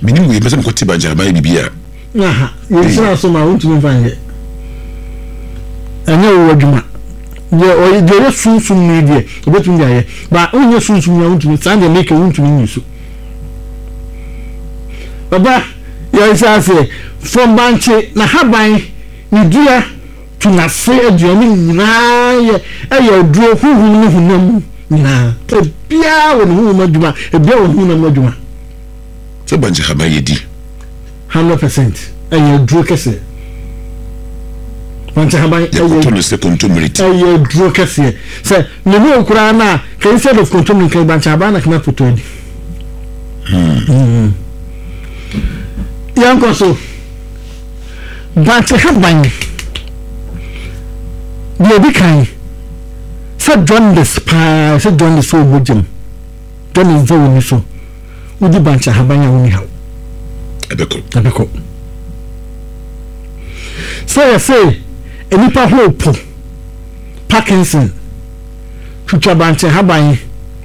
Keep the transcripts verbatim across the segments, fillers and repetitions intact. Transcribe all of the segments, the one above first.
Minim we person ko tiba jama bibia. Aha, you say so ma won't find it. Anya wo adwuma. Ye o ye sunsun ni de, obetun ya ye. Ba onye sunsun ya won't stand dey make won't ni so. Baba, you say from banche na haban ni dia to na se aduane nyina ye e ye duro huhu ni hunam nyina. Bia wo hu ma adwuma, e bia wo hu na ma adwuma. Se banche haban ye di. one hundred percent. E ye duro kese. Banche haban e ye to se contumility. E ye duro kese. Se me no kura na can instead of contumility banche haban na kama poto ni. Hmm. Mm. Yanko so banche haban the big kind said John the spy said John the so bujum John is the one so would the banche haban ya woni how Ebeko Ebeko so I say enipa hope Parkinson twitwa banche haban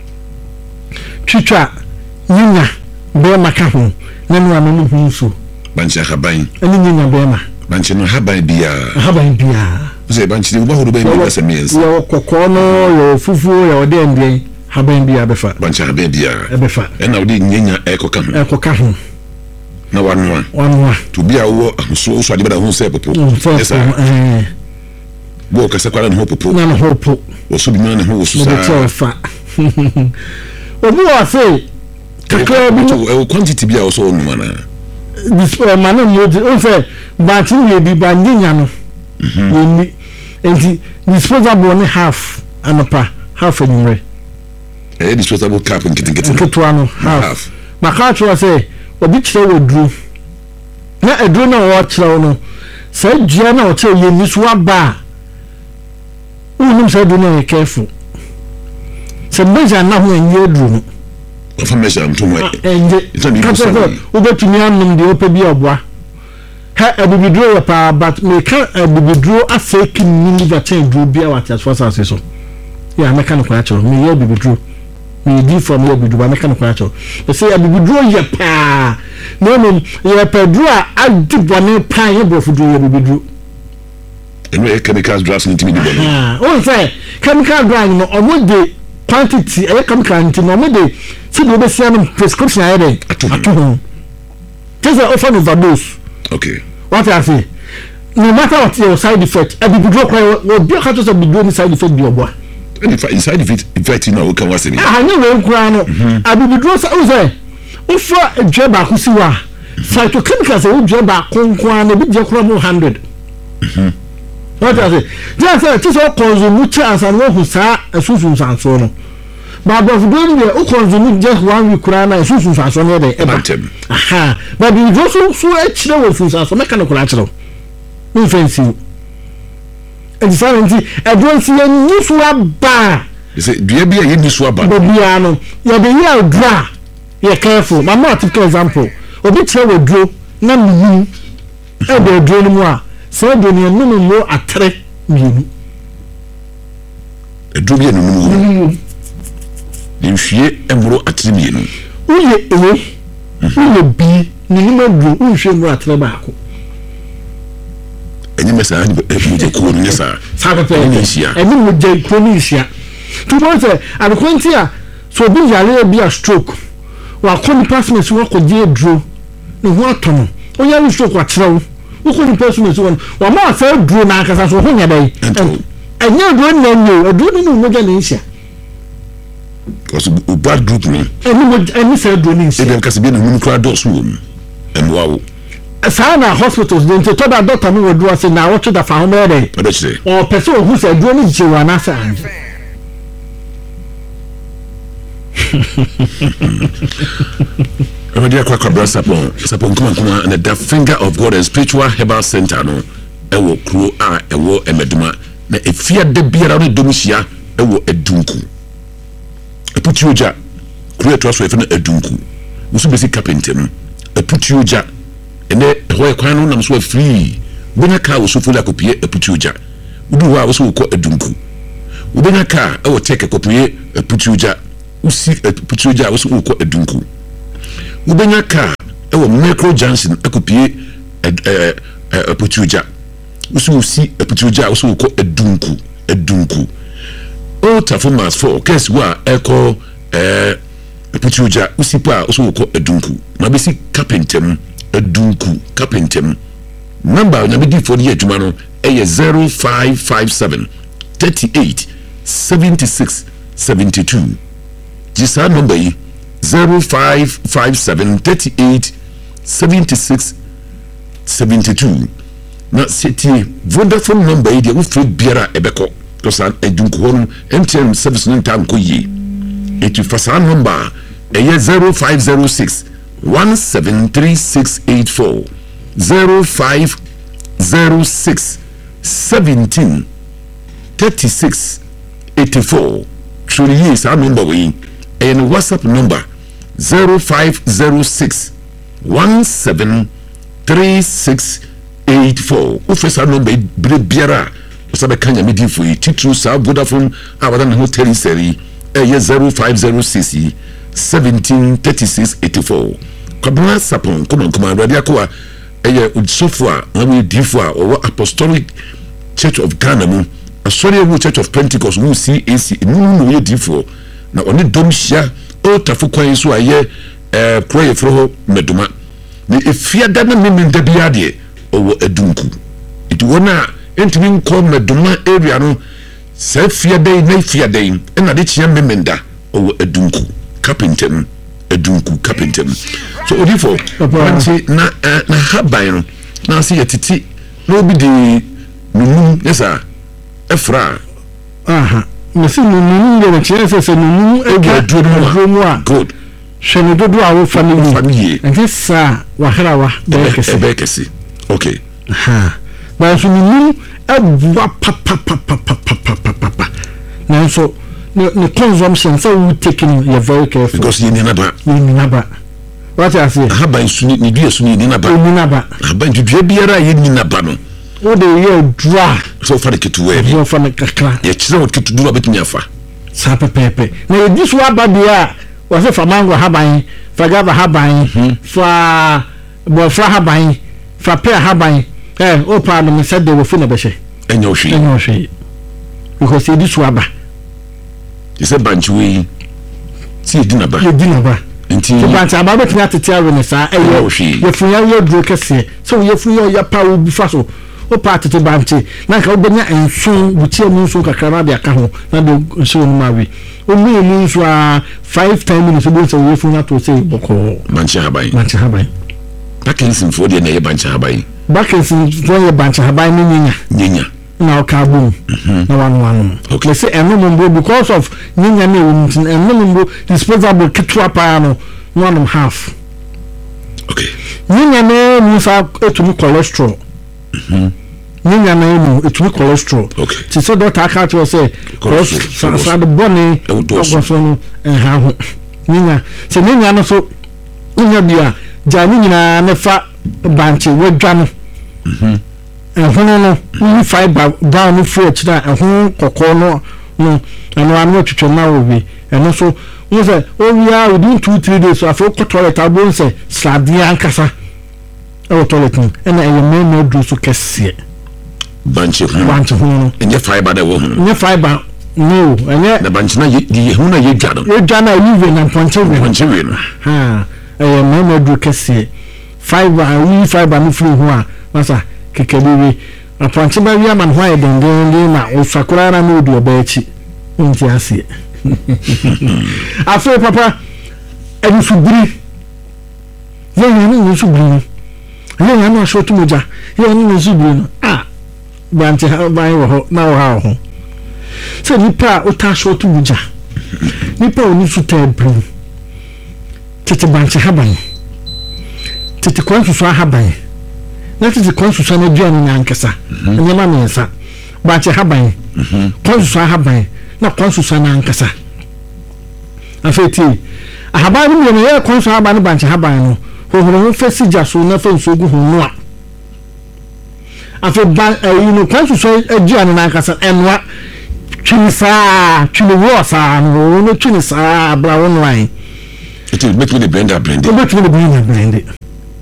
twitwa nyinya be maka ho nanu anu hu so banche haban ani nyinya be ma banche no haban bia haban bia ze banche ni ubaho do be bi asa mies yo kokko no yo fufu yo de ndien haban bia be fa banche haban bia e be fa e na odi nyinya e koka ho e koka ho na wanwa wanwa to bia wo so so ade bada ho se popo yes eh bo ka se kwala no popo na no hopo wo so bi na ho wo so sa fa obu wa se kakra bi to quantity bia wo so no na this man no dey o say but we be ba nyinya no mhm enti disposable ni half anopa half anyway eh disposable cap nkitin nkitin nketwa no half maka tro say obi kire wodru na edru na wo kire no say dua na wo kire ye ni so aba unum say do na careful say measure na ho enye edru no information to me enje kaso obetumi anum de opa bi obwa ha abibidro ya pa but me ka abibidro afake ni liver chain dro bia what as far as so ya me kan ko acho me ye abibidro me di from ye abibidro me kan ko acho e say abibidro ya pa no no ye pedro a adibone pa ye bofudro ye abibidro eno e chemicals drugs ni timi di bone ah o say chemical drug no omo de quantity e chemical nti no omo de si do be see prescription aye dey atu just offer overdose. Okay. What I say, no matter what your side effect, a big drop will be a cut of the side effect be a boy. And side effect, effect, you know, can was it? I know, Grano. I will be draws over. If a job back who see what phytochemicals, a job back, Conquan, a bit your chromo hundred. What I say, just a tis all consume chance and one who saw a susun and so on. But of doing the consume just one week, Kurana, and susun and so on. Aha, but you also so much no food so mechanical natural. No fancy. And finally, I don't see a new swab bar. You say, do you be a new swab bar? Bobiano, you're the year dry. You're careful. My more typical example. A bit will draw, none you. I will draw more. So, then you're no more a threat. A drubian, no. You fear and more at the oh, will be minimum do unshame rat tobacco. And you must have a cool nessa. Sabatia, and you would take Pronesia. To one say, I'm going here, so be a be a stroke. While calling persons walk with dear Drew, no water. Oh, you stroke what throw. Who couldn't persons one, or more third Drew Marcus as a home day. And you're doing no, or doing no Ganesha. Because a bad group me. And you would any said doing it. Because be a moon crowd room. And wow. Sana hospitals don't talk about doctor me would do us now what the found there. What did you say? Or person who said doing it you are not saying. My dear Quacker Sapon, Sapon Kuma and the Finger of God and Spiritual Herbal Center no. E wo kro a e wo emeduma na efia de biara no domisia e wo edunku. Eputi oja kro to aso efe na edunku. Musu besi carpenter no. Eputi oja ene ho e kwan no nam so free. Benya ka wo so fuli akopie eputi oja. Udu ho a wo so ko edunku. Ubenya ka e wo take kopie eputi oja. Usi eputi oja wo so ko edunku. Ubenya ka e ɛwɔ micro junction ɛkɔpie ɛɛ ɛɛ Aputuja wosu si Aputuja wosu kɔ Edunku Edunku o Tafomas four case wa ɛkɔ ɛɛ Aputuja wosi pa wosu kɔ Edunku na bɛ si Kapentem Edunku Kapentem number na bɛ di for the adwuma no ɛyɛ zero five five seven thirty eight seventy six seventy two jisa number yi zero five five seven thirty eight seventy six seventy two na seti Vodafone number yi de wo fre biara ebeko to san Edunku hon M T N service no ntam ko yi etu fasa number ɛyɛ zero five zero six one seven three six eight four zero five zero six seventeen thirty six eighty four truly is our number we and WhatsApp number zero five zero six one seven three six eight four officer number biara osabe kanya medi for you titru sa Vodafone abada na hotel seri eh zero five zero six seventeen thirty six eighty four kabana sapon kuma kuma radio akwa eh udsofo a na difo a owo Apostolic Church of Ghana mu asori ewu Church of Pentecost mu C A C mu no ye difo na oni dom hia o tafu kwan so aye eh kroye fro meduma ni efia da na memenda bia de owo Edunku it wona entimi nko meduma area no se fia dai na fia dai na de chia memenda owo Edunku Kapentem Edunku Kapentem so odifo anti na na haban no na se yetiti no bi di nunu yesa efra aha mesi nunu ye na chia se se nunu ega duro a good shene dodo a wo family family enti sa wa harawa be kese be kese okay ha ba so nunu abua pa pa pa pa pa pa pa pa na so the consumption so we taking you very careful because you need naba you need naba what I say haba suni ni dua suni ni naba ni naba haba dua biara ye ni naba no o de ye dra so for the kitu we so for the kakra ye chira what kitu dua betumi afa sa pepepe na this wa ba dia wa se fa mango haban fa gaba haban fa bo fra haban fa pe haban eh o pa no me said they will feel na be she enyo hwe enyo hwe because this wa ba yese banchiwe si edinaba edinaba nti so bancha ba betumi atete awe ne sa eyo yefunya ye duro kese so yefunya ya pa obi fa so o pa atete banche na ka obenya ensun butie mu nsun kakra na de aka ho na de so no mawe o mu mu nsu a five ten minutes bo so yefunya to say boko bancha habai bancha habai bakensin fo de na ye bancha habai bakensin fo ye bancha habai ni nyanya nyanya na okabu na one one okay say eno mumbo because of nyanya na won eno mumbo disposable kitwa pa no one and half okay nyanya na musa etumi cholesterol mhm nyanya na emu etumi cholesterol okay ti so doctor aka to say cholesterol sa de boni ogoso no eh ha ho nyanya se nyanya no so nyanya bia jani nyina na fa banche wedwa no mhm ehunu no ni fiber down no free chira ehun kokko no no eno anu twetwe na obi eno so wo say o wia within two three days so afo toilet abon say sladia ankasa e toilet no ena e me me do so kese banche hu banche hu no enye fiber da wo hu enye fiber no enye na banche na ye hu na ye dwa no ye dwa na live na ponche we ponche we no ha e me me do kese fiber we fiber no free hu a masa kekebiwi apanche ba wi aman hwa edendende na osakura na no do ba echi nti ase afa papa ebi subiri ye ye ni subiri ye ye na so tumuja ye ni subiri no ah banche ha ba wo ho na wo ha ho se ni pa o ta so tumuja ni pa oni su ta bru tete banche ha ban tete kwansu so ha ban na tete kwansu so na duane na nkesa nyama mensa banche ha ban kwansu so ha ban na kwansu so na nkesa afeti ahaba ni me ye kwansu ha ban banche ha ban no hohoro ho fesi jaso na fa nsogu ho no a afi ban you know kwansu so duane na nkesa enwa twinisa twinwo sa no no twinisa bra won wan it will make me the blender blend it will make me the blender blend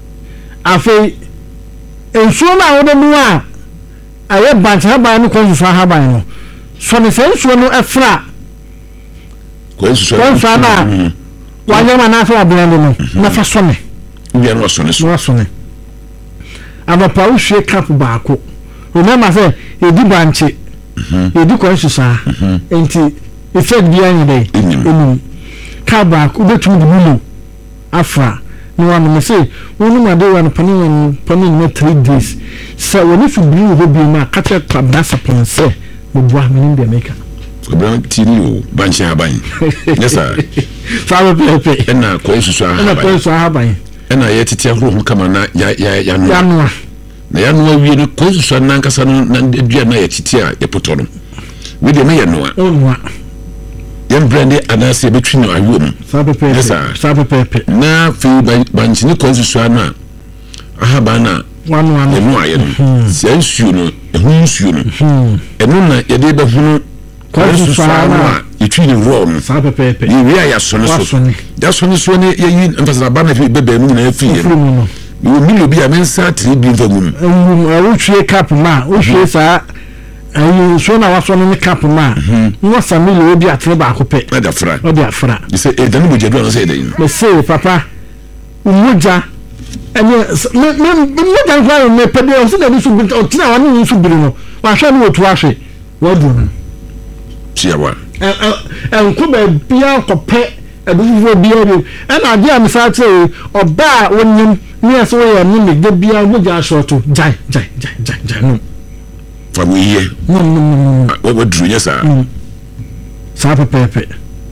afei nsuo na wode no a aye banche haban no kwansusu haban no so ne nsuo no efra kwansusu kwansusu na wanyama na afra blend no na fa so ne wi no so ne so so ne amapa wo hwe cap baako remember say edi banche edi kwansusu enti effect bi anyi dey enu cap baako betu de mu afra no one me say wonu ma dey one panin panin no three days so when if you bring go be ma catch up na say mo bua me dey make Obran tini o banche haban yes sir fa be pe na kwansusu haban na kwansusu haban na ye tete ahoro ho kama na ya ya ya no ya no na ya no wi no kwansusu na nkasa no na dua na ye tete a ye poto no we dey me ye no a o no yan brande anase betwi no awom sabe pepe sabe pepe na fi banchi ni kwansusu na ahaba na wanu wanu enu aye no se nsuo no ehu nsuo no enu na ye de be hunu kwansusu na etwi ni ro no sabe pepe ni wi aya so no so ya so no so ne ye yi mfasa ba na fi bebe mu na fi ye no wo mi lo bi a mensa tri bi nfa mu wo twie cap ma wo twie sa ayi so na waso no cap ma wo family obi atre ba akopɛ na da fra obi afra you say e dan mo jedu no say dey me say papa umuja ene me me me dan kwa me pede o se da ni so bi o tina wa ni so bi no wa hwa ni otu ahwe wa du no chiawa eh eh enko ba bia kopɛ abufuo bia bi ena ade am sa tse oba wonnim ni aso ye ni me de bia mo ja shorto jai jai jai jai jai no famu ye no no no wa wa dru nya sa sa pepe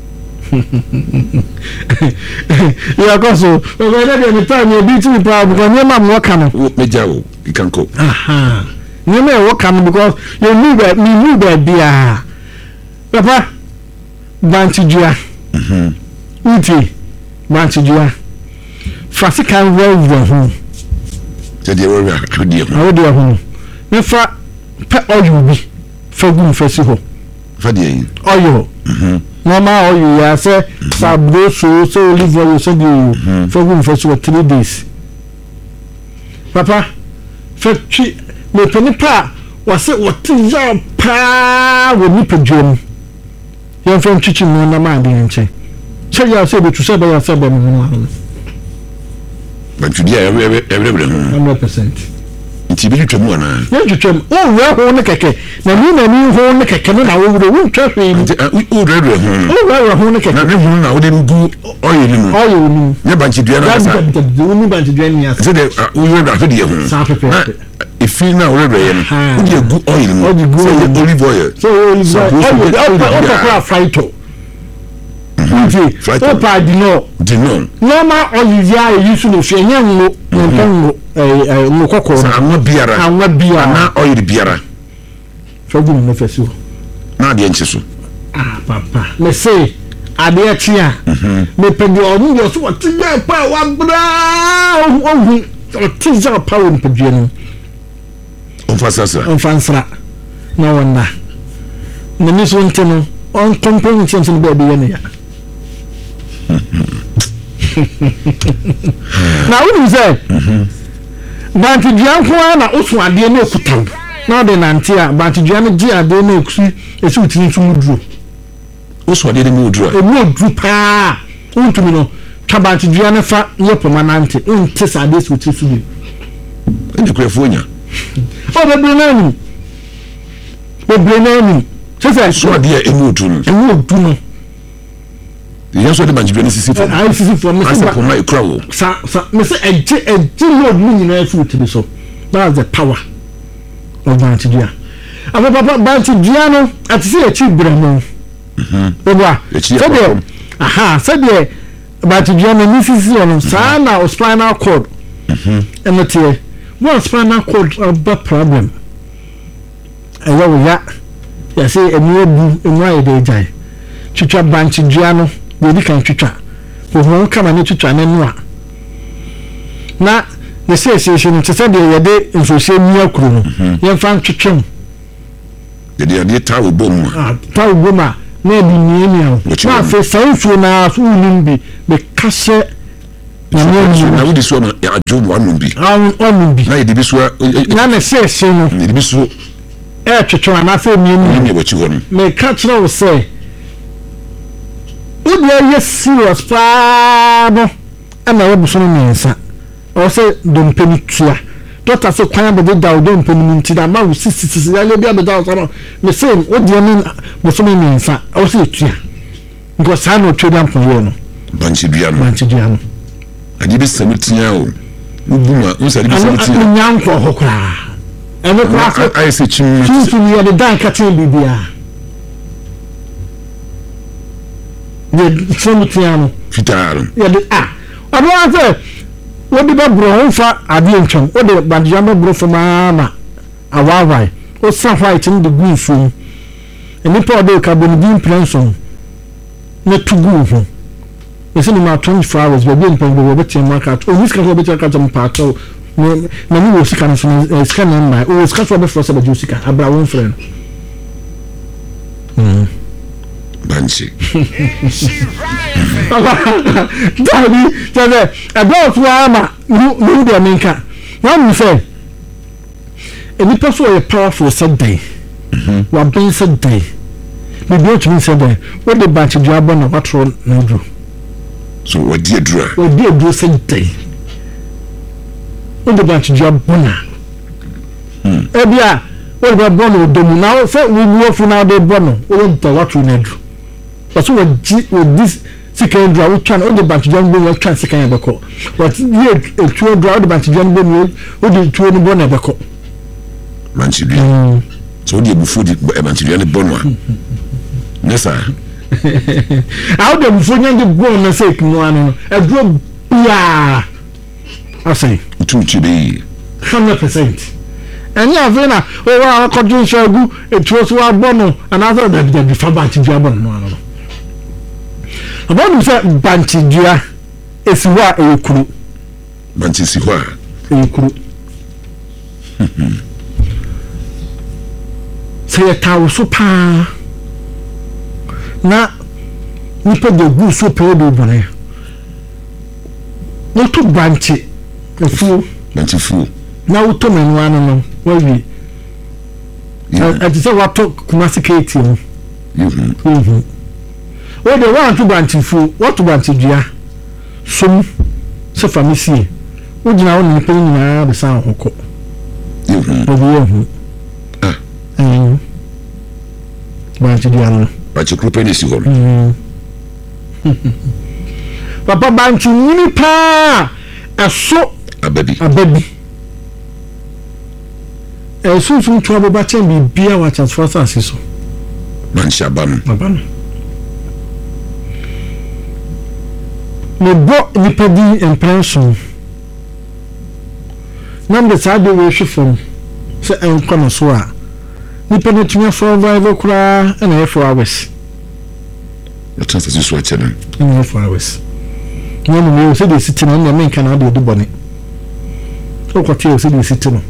ya koso o ga na de ta ni bi ti pa bu ko ni ma mo ka no me jawo ikanko aha ni me wo ka no because you need that me need that bia papa bantijua mhm uti bantijua Frasican well well se de wo akodi ho awodi ho me fa pe oil bi fa gun fa si ho fa de oil mhm normal oil ya se sabro so so olive oil so de fa gun fa si ho three days papa fa chi me penipa wase woti ya pa wo ni pedwom yan fa chichi no na ma de nche che ya se be tu se ba ya se ba mo no bantudia every every one hundred percent nti bi twemu ana ye twetwem o we ho ne keke na ni na ni ho ne keke na wo wuro wo twetwe nti o re re ho o we ho ne keke na ne ho na wo de ngu oil ni mu oil ni ne bantudia na sa wo ni bantudia ni asa se de wo re ra fedi ho sa pepe ifi na wo re re ye no wo de gu oil ni so olive oil so olive oil o ko ko fraito nti o pa di no di no normal oil ya yusu no fi enya ngo ngo eh ngo kokoro sa anwa biara anwa biara na oil biara fogu no fesu na de enche so ah papa me say ade atia me pedi onu yo so ti ya pa wa bra ohu o ti ya pa wo pedi no on fasasa on fansra na wonna me ni so ntino on company change no be be ya na wonu say bantidua nko na osu ade na okutan na de nante a bantidua no gi ade na okusi esi utini ntum duro osu ade na uduro e mu duro pa untumi no twa bantidua no fa ye permanent unte sa ade su utini su bi ene krefo nya o be bre na ni be bre na ni se so ade e mu uduro e mu uduro no ya so de banjibia ni sisi fo ai sisi fo me se poma e krawo sa sa me se eje eje load ni nyina fu tibi so that's the power of bantidua aba papa bantidua no atise e chi bramo mhm oba so de aha so de bantidua no ni sisi no sa na o spinal cord mhm emetie one spinal cord a problem ewa wo ya ya se enu ebu enu aye de jai twitwa bantidua no we kan twitwa ho kama ne twitwa ne no a na ne se se se nti se de ye de nfose mi akuru no ye fa twitwem ye de ye tawo bom ah tawo bom a na bi ni ni a na fe sanfu na so nimbi be kase na we diso na adwo wanu bi wanu bi na yedi bi so na na se se no yedi bi so e twetwe na se mi ni ni wachi ho no me ka kire wo se udi ye serious pa no ana we buso no mensa o se dompe ni tua doctor se kwan be da o dompe ni nti da ma wo sisi sisi ya le bia be da o so me se odi ni buso no mensa o se tua ngo sa no twede ampo wo no banchi bia no banchi bia no adi be samutia o ubuma unsari be samutia ano nyanko hokra ene kwa so ai se chim chim ya de dan katin bibia de samutia no fitaro ya de ah ono ase wodi ba bro ho fa ade ntwam wodi bandia ba bro fo mama awawai o sa white in the green foam eni pa de carbon bean planson na tugu ho ese ni ma twenty-four hours be bien pon be be tem market o miska ko be tem market pa to na ni wo sika no so sika na ma o sika so be for se be jusika abra won friend mm banchi dani tebe about wa ma nu de menka na mu say eni person e powerful said day mhm wa bin said day me bi o tumi said day what the batch do abon na watro na dro so what die dura what die dura said day what the batch do abon na hmm e bia what the bono domu na say we wo fu na de bono o nta watro na dro but so what this second draw we try all the batch do we try second beko what ye e two draw the batch do we o di two no bono beko manchi bi so di bufu di manchi bi ne bono a nessa how the bufu nyange bono na say kinu anu e draw bia I say two chibi one hundred percent any avena o wa ko dun shagu e two so wa bono another that the fa batch do bono no anu about say banchi dua esiwa ekuru banchi siwa ekuru say tawo so pa na nipa de gu so pe do bone no to banchi efu banchi fu na uto menu anu no wa wi a ti say what to kumasi keti no mhm mhm o de wa to banchi fu what to banchi dua som se famisi o gina won nipa nyina be san hoko mhm o bi ehun ah mhm banchi dua no banchi krupe ni si ho mhm papa banchi ni pa eso ababi ababi e so so to ababa chen bi bia wa transfer sanse so banchi abanu abanu me bo nipa di impression number side we shifom se enko no so a nipa no tuma survival kura na e four hours the transfer so a channel na four hours no no we say the city no na me kan na de do bone o ko tie o say the city no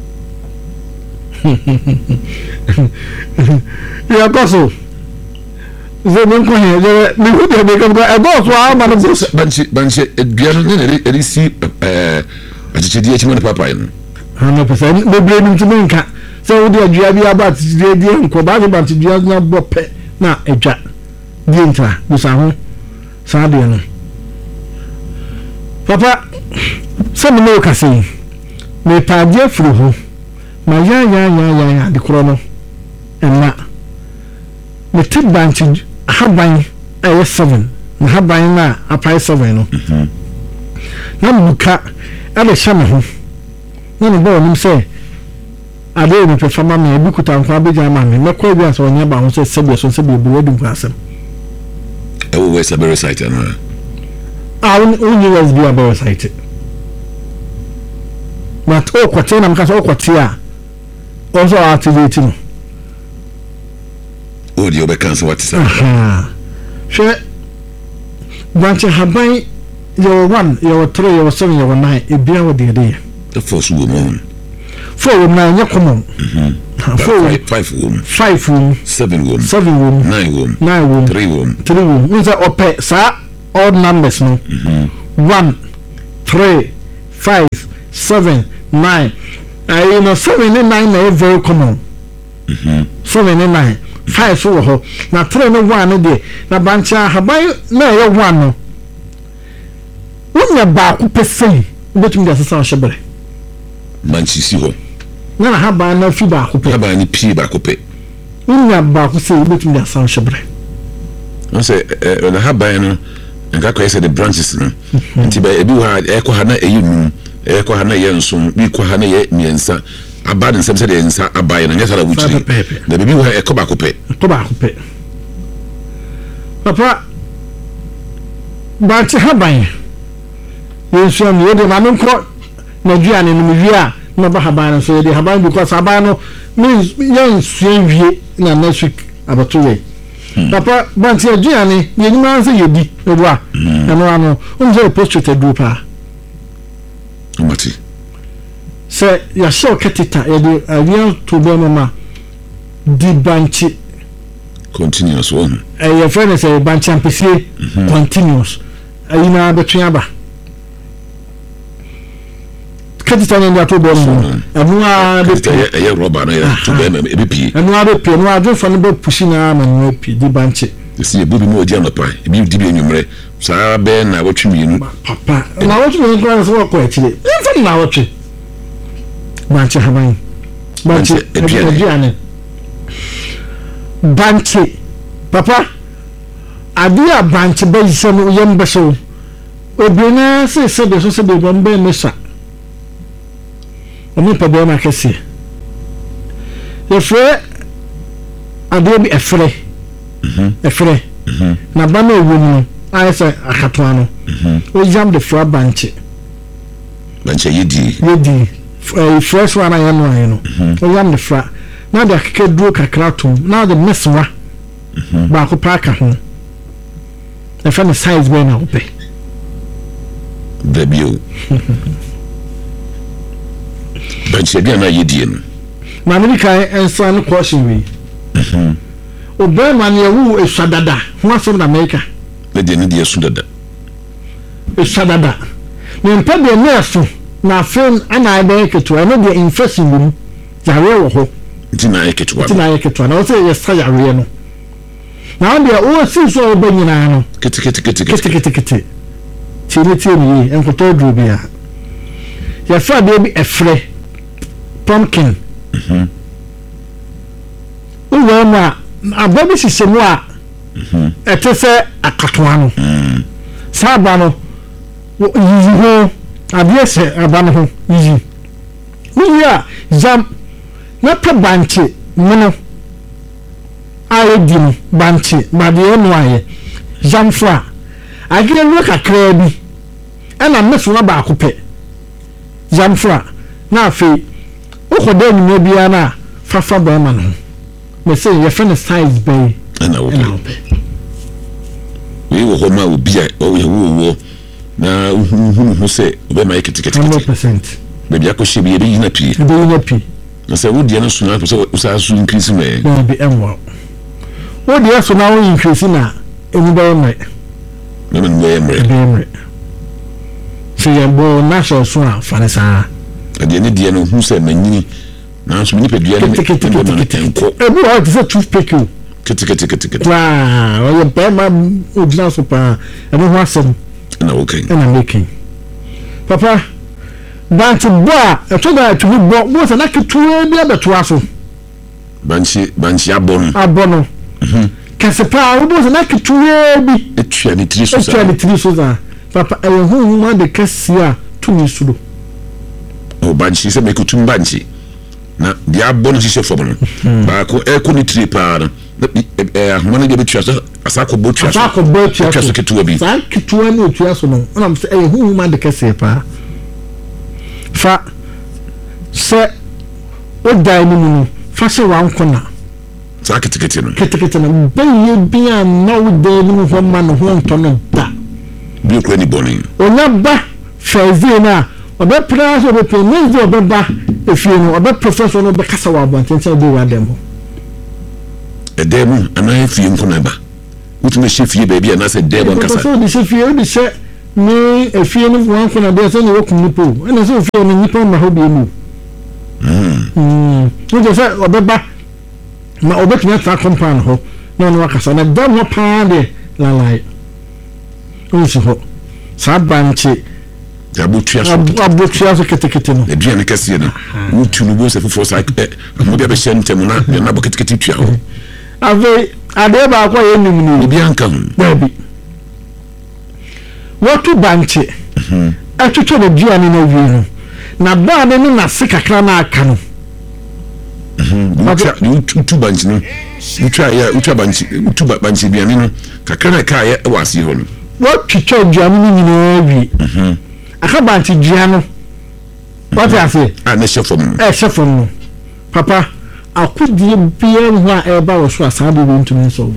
ya koso ze men ko he je mi hu de me kan ko e go so a ma no banchi banchi edua no ne eri si eh achichidi echi mo ne papa yin one hundred percent be bre nim tumi nka so wo de adua bi aba achichidi di nko ba de banchi dua na bo pe na edwa di ntra bu sa ho sa de no papa se me no ka sei me pa je furu ho ma ya ya ya ya de kro no enna me ti banchi haban aye seven na haban na apai seven no mhm na muka ale shama ho na no bo nim se ade me performa me bi kuta nko abeja ma me me kwa bi aso nya ba ho se sebe so sebe bi wadu kwasem e wo we sabe site na ah unyi was bi about site but o kwate na mka so kwate a also activate no o di obekanse what is aha she branch haban yo one yo three yo seven yo nine e bia wo de de the first woman four wo na nya komo mhm four five woman five woman seven woman seven woman nine woman nine woman three woman three woman means that ope sa odd numbers no mhm one three five seven nine uh, you know seven and nine are very common. Mhm. seven and nine five so ho na three no one dey na bancha haban na ye one no wonya ba ku pese betum da sesa ohyebre manchisi ho na haban na fi ba ku pe haban ni pi ba ko pe wonya ba ku se betum da sesa ohyebre no say eh na haban no nka ko say the branches no nti ba ebi ho e ko ha na eyi num e ko ha na ye nso bi ko ha na ye miensa abad nsem se de nsa abaye na nyesa la wuchiri na bibi ho e ko ba ko pe ko ba ko pe papa ba ti haban yesu am ye de ma no ko na duane no mi a na ba haban so ye de haban because haban no means yen suenwie na next week abato we papa ba ti duane ye nyima se ye di e bo a na no ano um se post to do pa mati se ya show ketita ye de avian to be mama di banchi continuous one eh your friend say banchi ampesie continuous ayina betun ba ketita ne nda to be mo anu a be ketita ye rubber na ye to be e be pie anu a be pie anu a do fa ne be pushi na ma ne pie di banchi si e bubi mo dia no pa e bi di bi enumre sa be na wotwe mienu papa na wotwe mienu kwa so ko akire nfa na wotwe banchi haban banchi ediane banchi papa adia banchi be yise no yembe so obina se se de so se de bombe mesa omi pa be ma kese ye fre adia bi efre mhm efre mhm na ba na ewu no ayese akatoa no mhm o jam de fra banchi banchi yedi yedi fresh one I know I know o yam the fra na da keke duro kakra tom na the meswa ba ko paka ho e fa the size be na ope debio banchi bia na yedi no ma me kai ensa no caution we mhm o be man ye wu esadada ho asom na America le de ne de esudada esadada me mpa de neso na fen ana be keto no de infection wum yare wo ho nti na eketo wa nti na eketo na o se ye sa yare no na de o si so oba nyina no kete kete kete kete kete kete tiri tiri enkoto dru bia ya fa de bi efre pumpkin mhm o wa ma ababi sisemu a mhm etese akatoa no mhm saba no yiyi ho abiese abano ho yiyi ni ya jam na pa banchi mono aye di no banchi ba de enu aye jam fra agire lu kakra bi ana meso na ba akopɛ jam fra na afi ukoda ni bia na fafa ba ma no me say ye friend size bay ana wo we wo homa obi a o ye wo wo na hu hu se be ma ekiti kiti one hundred percent be bia ko she be be yina pie be yina pie na se wo dia no so na so so so increase me na be enwa wo dia so na wo increase na enu be me me me be me be me se ye bo na so so a fa ne sa ade ne dia no hu se manyini na so ni pedua ne enko e bo ha se toothpick o kiti kiti kiti kiti wa o ye be ma o dina so pa e bo ho asem na okay na making papa banchi boa e to da to bo bo se na ketuwe bia beto aso banchi banchi abon abono mhm kasepa o bo se na ketuwe bi etua ni tri so etua ni tri so za papa e hu hu ma de kasia to ni sudo o banchi se me kutum banchi na dia abon sise fo no ba ko e ko ni tri pa no eh ahoma de betua so asako botua so asako botua so ketuwa bi sa ketuwa ni otua so no na e hu hu ma de kasia pa fa se o dai ni mu fa se wa nkona sa ketekete no ketekete no be ye bia na o dai ni mu ho ma no ho nto no da bi ko ni boni onya ba fazi na obe pra so be penezi obe ba efie no obe professor no be kasa wa abonten se de wa dem e dem ana efie nkona ba wutuma shefie ba bia na se dem nkasa so di shefie di se ne efie no wan ko na de se ne wokum nipo ene se ofie no nipa ma ho bi mu mm mm no se obeba ma obetumi ata compound ho na no akasa na dam ho pa de la lai onsi ho sabanche abutua so abutua so ketekete no edua ne kase no wutu no bo se fofo sa mo bia be hye ntem na na bo ketekete tua ho ave ade ba kwa ye nim no obi anka hu baby wotu banche mhm atwetwe de dua ne na wi no na ba ne na se kakra na aka no mhm wutu banche no wutu ya wutu banche wutu banche bia ne no kakra na ka ya wase ho no wotwetwe dua ne nyina wi mhm aka banche dua no what I say ah na shefom eh shefom no papa akudie bia ho a eba wo so asade wo ntumi so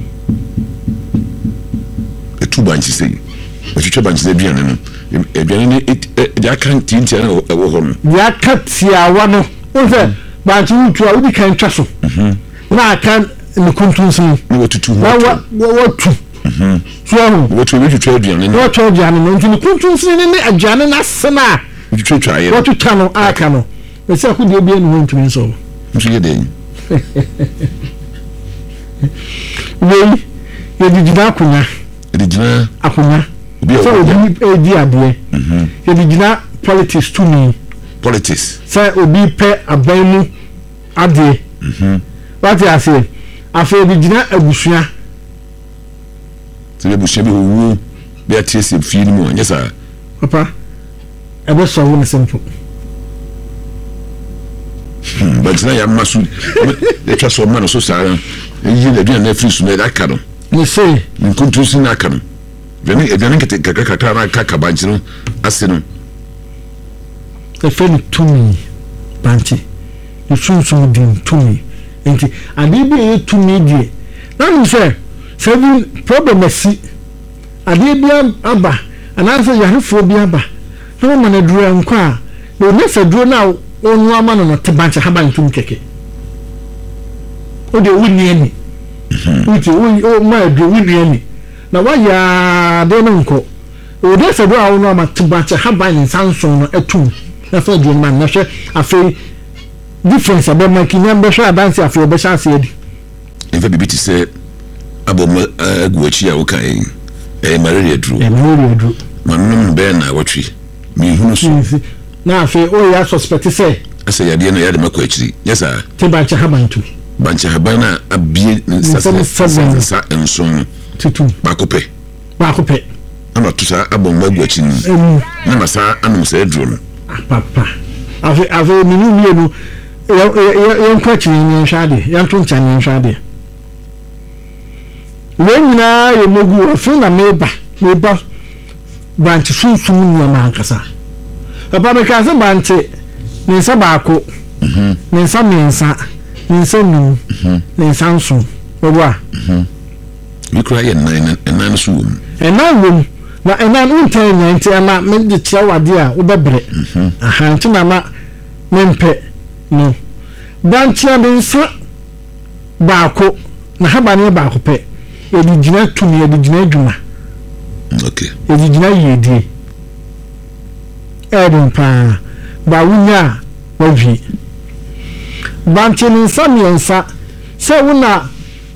etu banchi sei otwetwe banchi sei bia ne no aduane ne dia kan tintia na ewo ho no dia katia wa no o se banchi utu a udi kan twa so mhm na kan ne kuntunsi ne wotutu ho na wa wotu mhm so wotu bi twetwe aduane no wotu aduane no ntumi kuntunsi ne ne aduane na sena twetwe aye wotu twa no aka no ese akudie bia ne ho ntumi so nso ye den wei ye digina akunya digina akunya so obi edi ade mhm ye digina politics to me politics say obi pe aban mu ade mhm what you say afa digina abusua se abusua bi owu be atese fi ni mu anyesa papa ebe so wo ne simple but na ya masu e twa so ma no so sara yi na dia na free su na da ka no ni say nkuntu si na ka no veni e veni kete kaka kaka na kaka banchi no ase no e fe ni tumi banchi ni sunsun din tumi enti ade bi e tumi die na ni say seven problem asi ade bi aba ananse yahefo bi aba na ma na duro nkwa na ne se duro na onu ama no te banche haban tum keke o de wuni ani uti o ma de wuni ani na wa ya de no nko o de se do a onu ama te banche haban sanson no etum na fa de man na hwe afi difference aba ma kinya be hwe adanse afi be hwe ase edi enfa bibi ti se abom aguachi a wo kan e malaria duro e malaria duro manum be na watwi mi hunu so na afi o ya suspect say asa ya de no ya de makwa akiri yes sir te banche habantu banche habana abie sasa sasa enson tutu bakope bakope ama tusa abon magu akiri na masa anum say duro no papa afi afi minu mi no ya ya nkwa akiri ni nhade ya nto ncha ni nhade we nyina ye mogu afi na meba meba banche sunsun ni ma ankasa papa me ka se banche ni sa baako mhm ni sa mensa ni sa nu mhm ni sa nso obo mhm we cry en nine en nine so en nine wom na en nine unten nyanti ama me de tia wade a wo bebre mhm aha nti na ma mempe no banche de nsa baako na haba ne baako pe e di gina tumi e di gina adwuma okay e di gina yedi Edin pa ba wunya wavi banche ni samiensa se wona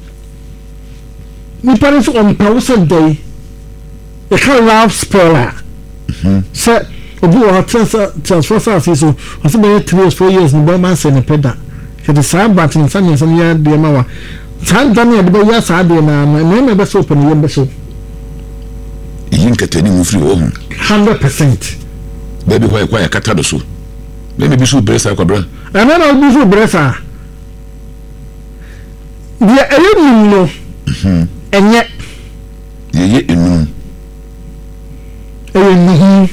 ni pare so on pause day e ka love spoiler mhm se obi wa transfer transfer service so ase be three or four years ni ba man se ne peda ke de sa banche ni samiensa ni ya de ma wa san dan ya de ba ya sa de na na me be so open ye be so yin katani mu free wo one hundred percent baby why why kata do so baby bi so bresa kwabra ana na bi so bresa dia eyi no mhm enye ye ye enu eyi ni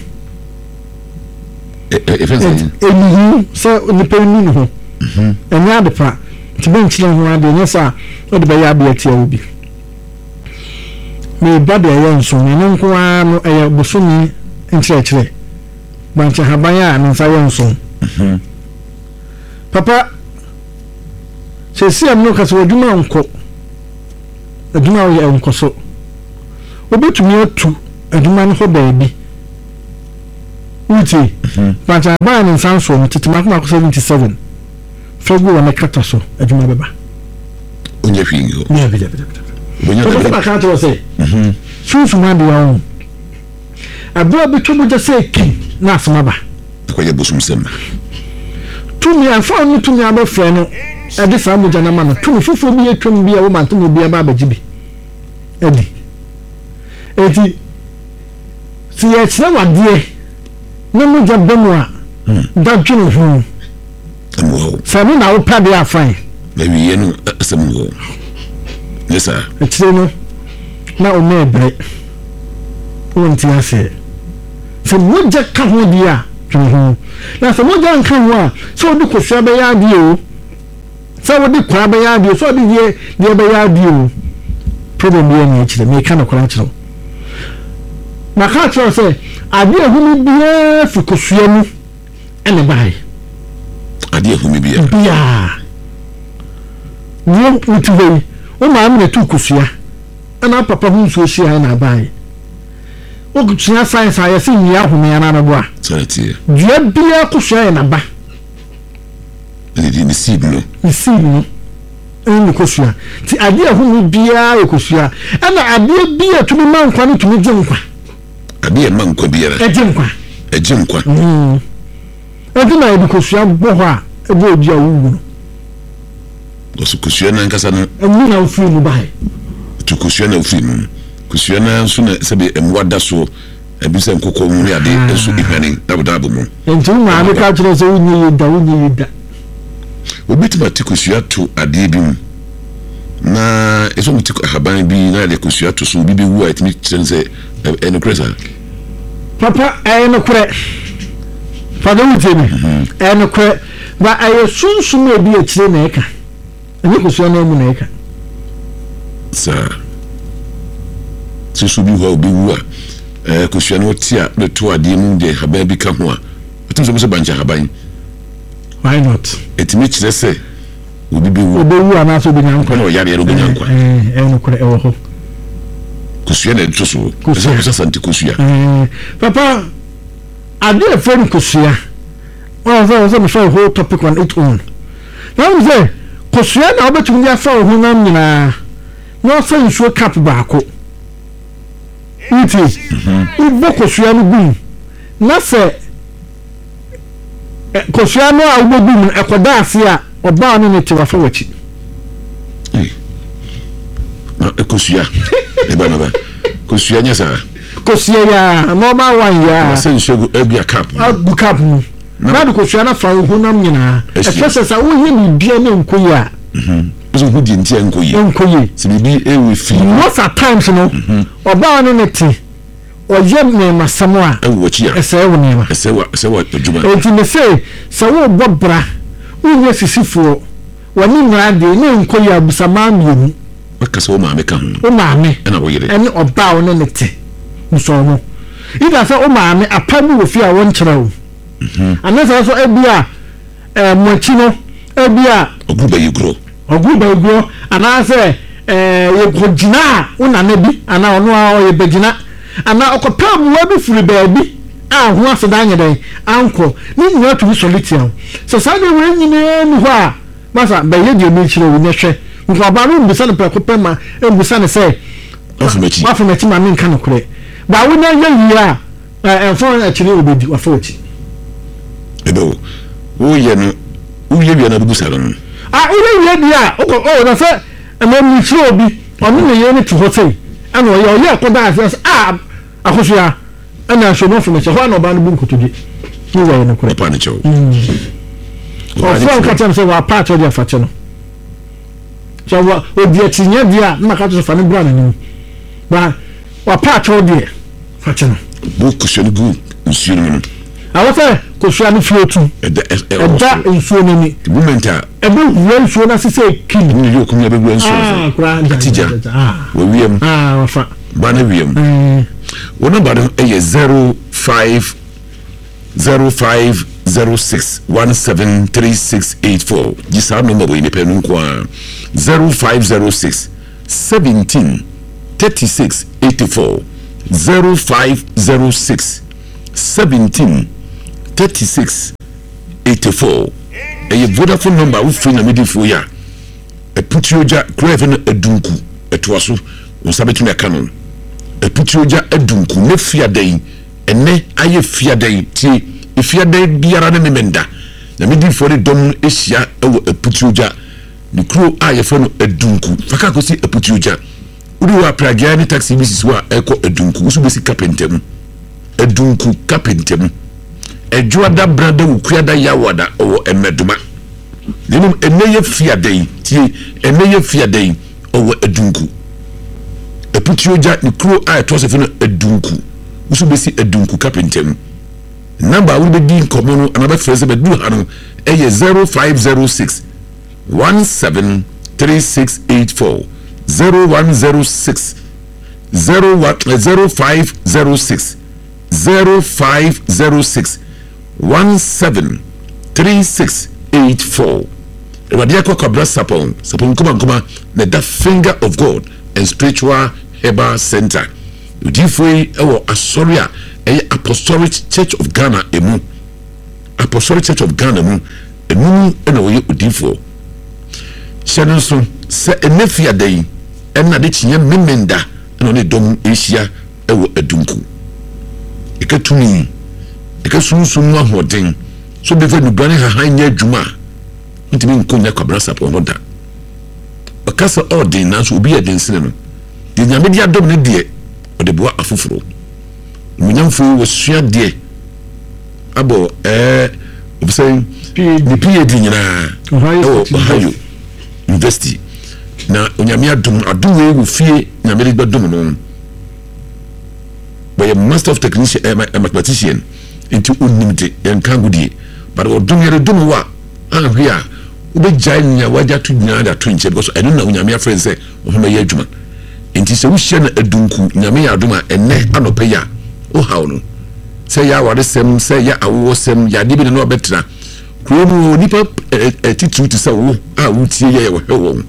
e e fensa enu so ni pe ni no mhm enye adepa ti ben chile ho ade ne sa o de be ya be atia obi me ba de ye nso ni nko a no eye bosumi nchire chire banche habanya na nsa ye nso mhm papa se si am no ka so adwuma nko adwuma wo ye nko so obetumi atu adwuma no ho baabi uti pancha ba ni sanso no titima kuma seventy-seven fegu wa nakata so adwuma beba onye fingo ne bi bi bi onye na ba ka to say mhm susu ma bi wa abua bi to moja say ki na asoma ba ko ye bosum sem tumi afa no tumi abafre no e de sa moja na ma no tumi fufu bi etwam bi a wo manto bi aba abagibi edi eti si ye tsena wadie na moja bemwa da twino hu amu sabu na wo pade afan na wiye no asem go yesa eti no na o mebre won ti ase se moja ka ho dia twino na se moja nka ho a so de kosua be ya die o so de kwa be ya die so de die die be ya die o problem ye ni chire me kana kwa chire na ka chire se ade ehunu bia fi kosua mu ene bai ade ehunu bia bia wo utiwe o ma amne tu kosua ana papa hu so hia na bai o kutua science aye se nya home ana na bo a sarati dua bia kosua na ba ni ni seed no ni seed no en kosua ti ade ehunu bia e kosua ana ade bia tumi man kwa ni tumi gye nkwa ade man kwa bia e gye nkwa e gye nkwa mm ade na e kosua bo ho a e bo dia wuwu no osu kosua na nkasa no emu na ofiri mu bai tu kosua na ofiri mu kosua na so na sebe emwada so ebisa nkoko mu ade esu ihani dabdabo mu enti ma me ka kire so unyi yida unyi yida obitima tikosua to ade bi mu na eso mutiko haban bi na le kosua to so bibi wu atimi tsense eno kresa papa eno kure fada wutemi eno kure ba ayo sunsun e bi e kire na eka ani kosua na mu na eka sa so bi ho bi wu a eh kosua no tia le to ade mu de haban bi ka ho a atum so so bancha haban why not etimi kire se obi bi wu obi wu ana so bi nyankwa na o yare ro bi nyankwa eh eno kure e wo ho kosua na to so kosua so santi kosua eh papa ade efon kosua well so so me show whole topic on its own now say kosua na obetum dia fa ho nam nyina no fa nsuo cap baako iti ibo kosua no gum na se kosua no a ubo gum ekoda ase a oba no ne te wa fa wachi na kosua e ba na ba kosua nya sa kosua ya normal one ya se nsuo egu cap agu cap mu na do kosua na fa ho nam nyina e fese sa wo ye ni bia ne nkoyi a mhm so hu di ntia nkoyi nkoyi se bibi e we fi most at times no oba no ne te oye me masamo a e wo chi a ese wo ne ma ese wa ese wa djuma e ti me say se wo bobra wo sisifo wani na de ne nkoyi abusama mienu akasa o maame ka ho o maame na wo yire ene oba o ne ne te nso no ida se o maame apamu wo fi a won kyerɛ wo mhm anasa so ebia eh mochi no ebia oguba yigro oguba yigro anase eh ye gojina una na bi ana ono a ye begina ana okopam wa bi furi baabi a ho aseda nyeden anko ni nwa tu solitiam so sa de we nyine ni ho a masa be ye de mi kyerɛ wo nyehwɛ nko ba no mbisa ne pekopem ma e mbisa ne sɛ afumechi afumechi ma min kan kure ba wo na ye yi a eh enfon a kyerɛ obedi wa foti ebe wo ye no wo ye bia na bubu saro no ah ile ye dia o o na se e mo mi kyerɛ obi onu ne ye ne tu ho sei ana o ye o ye akoda afes ah akosua ana so no fumechi ho na ba no bu nkotodi ni wa ye no kure pa ne chew o fon ka tem se wa pa to dia fa che no so wa o dia tinya dia na ka to fa ne bra na ni ba wa pa to dia fa che no bu kushoni gu nsuo no awo se kosua no fiotu eda eda nsuo no ni moment a ebe wo nsuo na se se kin ni yo kumya be nsuo ah kura tija wo wiem ah wa fa ba na wiem wo number no e zero five zero five zero six one seven three six eight four jisa number bo ni pe no kwa zero five zero six seventeen thirty-six eighty-four zero five zero six seventeen thirty-six eighty-four. A Vodafone number we free na medifo ya. E putioja crave na edunku etwaso unsabetu na canon. E putioja edunku ne fiaden ene aye fiaden ti e fiaden biara ne menda. Na medifo de dom ehia ewo e putioja ni kro aye fe no edunku faka ko si e putioja. Udi wa pragia ni taxi bisis wa eko edunku usu besi kapentem. Edunku kapentem. Ejuada brada ukuada yawada owo emeduma. Nenum eneye fiadei tie eneye fiadei owo edunku. Eputioja ni kro a etose fe no edunku. Usu besi edunku kapentem. Number we be din komono anaba freze be du hanu eye zero five zero six one seven three six eight four zero one zero six zero one zero five zero six zero five zero six one seven three six eight four. Ewadia kwa kabla sapon sapon kuma kuma na the finger of God and spiritual herbal center. Udifwe ewo asoria eye Apostolic Church of Ghana emu Apostolic Church of Ghana emu emu ena oye udifo. Shanonso se enefia dei ena de chinya memenda ena ne dom Asia ewo edunku. Ekatuni ekasunsun no ahoden so befa no brane ha hanya adwuma ntimi nkonya kwabra sapo no da akasa odin na so obi edensene no de nyame dia dom ne de ode boa afoforo munyamfo wasua de abo eh obsay ni P D nyina oh Ohio University na onyame adom adom we fie nyame de dom no by a master of technician a mathematician into unlimited and kangudi but odom yere dom wa ahia ube janya waja tu nyada twinche because I don't know nyame afre say o me ye adwuma enti se wo hye na adunku nyame ya adoma enne anope ya o hawo no say ya wade sem say ya awo sem ya de bi no obetra kromu nipa attitude to say wo a wo tie ye wo hwe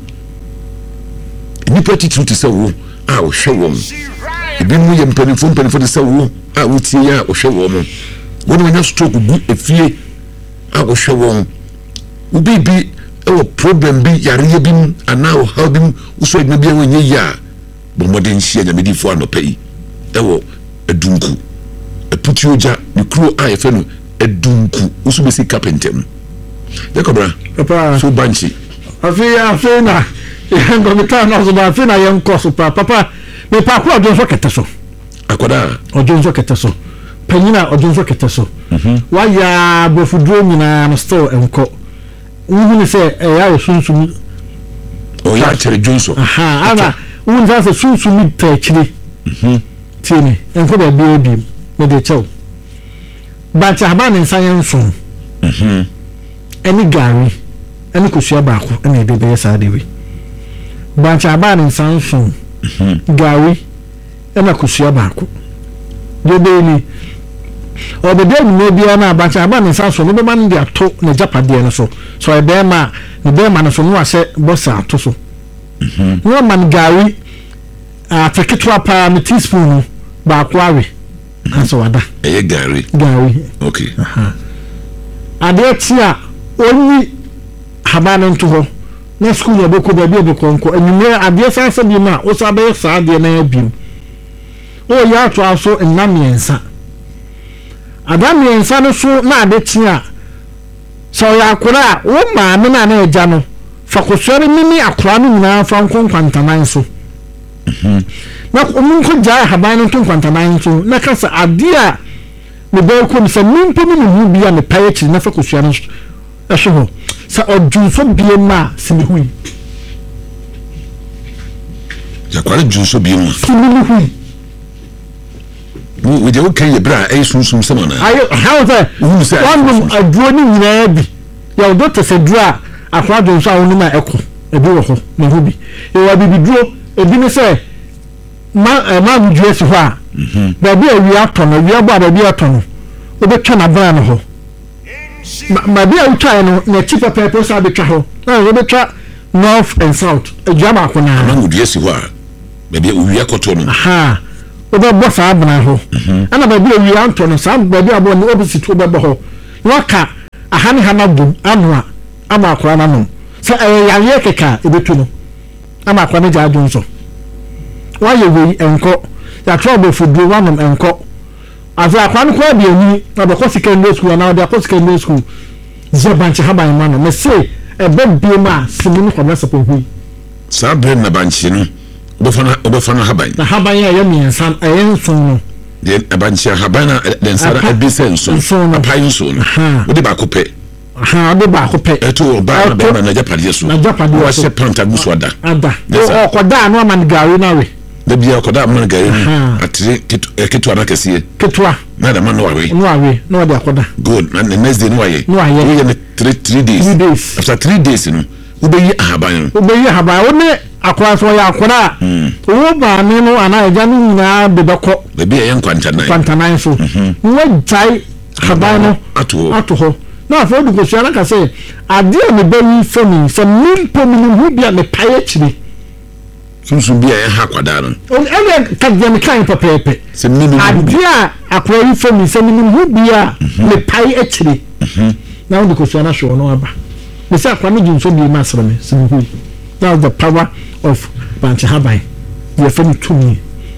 nipa attitude to say wo a wo hwe wo ebi mu ye mpanifo mpanifo de say wo a wo tie ya wo hwe wo mo wonu nya stroke bu efie a wo hwe wo ubi bi e problem bi yare bi ana o how bi uso edna bi enye ya bo modern shia nya medifo anopai e wo edunku eputioja ni kro a efe no edunku uso besi carpentem yakobra papa so banchi afia afina yango mitana so ba afina yanko so papa me pa kwa odonso keteso akoda odonso keteso panina odonso keteso mhm wa ya bofudro nyina no store enko uhuni se e ya sunsun o ya chere jonso aha ana uhuni se sunsun mi pechiri mhm tieni enko ba bi obi me de chew ba cha ba ne nsan nson mhm eni gari eni kosua ba ko eni de be sa de wi ba cha ba ne nsan nson mhm gari eni kosua ba ko de be ni obede ni bia na abacha aba ni sanso no be man dia to na japade no so so e be ma ne be ma no so no ase bossa to so mhm no man gari a teketwa pa mi teaspoon ba kwawe aso wada e gari gari okay aha ade tia oni habana nto ho na school ya beko ba bi be konko enime ade sanso bi ma o sa be sa ade na bi o ya to aso enamiensa adam yensa no so na adetia so ya akura wo ma me na na eja no fa kosore mimi akura no nyina fa nkonkwanta so mhm na omun ko ja haban no nkonkwanta so na kasa adia me be ko se mimpo mi hu bia me paye chi na fa kosore no ehwe ho sa odun so bie ma simi hu ya kwale dun so bie ma simi hu we dey okay ye bra e sunsun sama na ayo how say one aduo ni nyina bi ya doctor say dura akwa do so awonu ma eko ebi wo ho na ho bi e wa bibi duro ebi ne say ma ma gudue si ho a ba bi awi aton awi abo ba bi aton obetwa na bra no ho ma bi awi twa no na chipa pepe so abetwa ho na obetwa north and south ejama ko na ma gudue si ho a ba bi awi akoto no aha obɛbɔ saa abena ho ana baabi awi anto no saa baabi abɔ ne opposite obɛbɔ ho waka ahane hana bom anoa ama akora na no sɛ ɛyɛ yareɛ keka ebetu no ama akora ne gya adwo nso wayɛ wei ɛnkɔ yɛatwerɛ bɔfoduro wanom ɛnkɔ afei akora no koraa biani na bɛkɔ secondary school anaa ɔde akɔ secondary school zɛ bankye haban ma no mese ɛbɛ biem a simu no kɔmɛ sɛpɔ hui saa bere na bankye no wobɛfa no haban na haban a ɛyɛ mmiɛnsa ɛyɛ nson no deɛ bankye haban na de nsa na ɛbi sɛ nson apae nson no wode baako pɛ ha ɔde baako pɛ ɛto ɔbaa na bɛma na agyapadeɛ so wahyɛ pant agu so ada ada ɔkɔdaa no ama no gari no awe da bia ɔkɔdaa ama no gari no atere ketewa no akɛseɛ ketewa na dama no wawe no awe na ɔde akɔda good na the next day no wayɛ no wayɛ woyɛ no three three days three days after three days no wobɛyi ahaban no wobɛyi ahaban wo ne akora so ɔyɛ akora a owó baane no anaa ɛgya no nyinaa de bɛkɔ baabi a ɛyɛ nkwantanan nkwantanan so wɔgyae haban no ato hɔ na afei wode kɔsua no ka sɛ adeɛ a mebɛyi fa mi sɛ mempo menim ho bi a mepae akyire sunsun bi a ɛha akwadaa no ɛnɛ kadeɛ mekae pɛpɛɛpɛ adeɛ a akora yi fa mi sɛ menim ho bi a mepae akyire na wode kɔsua no ahwɛ no aba mesɛ akora no gye nso bi ma asrɛ me sɛ mehui that's the power of bankye haban yɛfɛ no tumi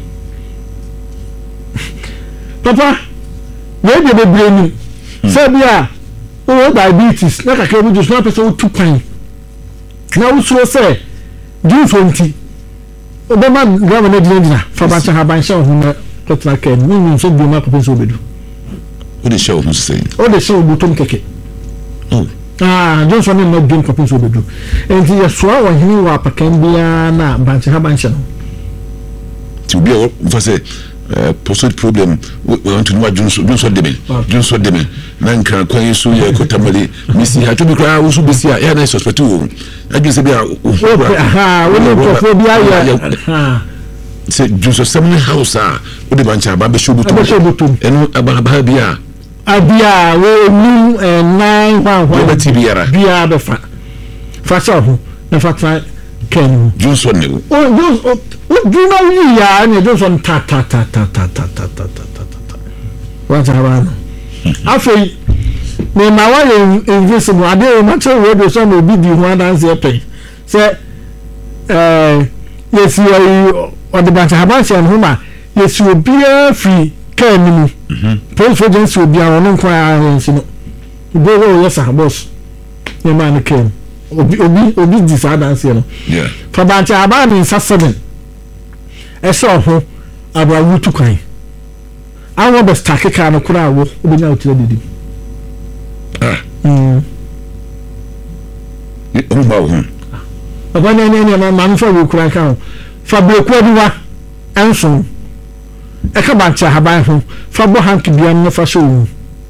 papa yɛde bebree nim sɛ bi a wowɔ diabetes na kakra bi gye so na pɛ sɛ wotu kwan na wosuro sɛ gyinfo nti wobɛma grama no gyinagyina fa bankye haban hyɛ wo ho na kɔtena kaa no wonim sɛ bioma akɔpɛ sɛ wobɛdu wode hyɛ wo ho sɛi wode hyɛ wo botom kɛkɛ ah Johnson ne no game kapin so bedu enti yɛsoa wɔ hene wɔ apakan biara na bankye haban hyɛ no ti obi a wo fa sɛ posted problem we want to know Johnson Johnson de me Johnson de me na nka kwan yi so yɛ kotamale misi ha to bi kra wo so besi a yɛ na suspect wo adwe sɛ bi a aha wo ne profo bi ayɛ ha sɛ Johnson seven house a wo de bankye haban be show butu eno ababa bi a abia we nim nine one one we ti biara bia be fa fa sha ho na fa tra ken Johnson ne wo o Johnson o do na wi ya ne Johnson ta ta ta ta ta ta ta ta ta ta wa ta ba no afei me ma wa invisible ade o ma che radio so na obi di ho dance e pen se eh yesi o de bankye haban se no ma yesi obi a free ken ni mu police agency obi a wono kwa ahensi no go go yes ah boss ye man ken obi obi obi di sa dance no yeah fa bankye haban ni sa seven e so ho abra wutu kwan awo be stack ka no kura wo obenya otire didi ah mm ni o ma wo baba ne ne ne ma ma fa wo kura ka fa breku adiwa enso e ka bankye haban ho fa bo hank bia no fa show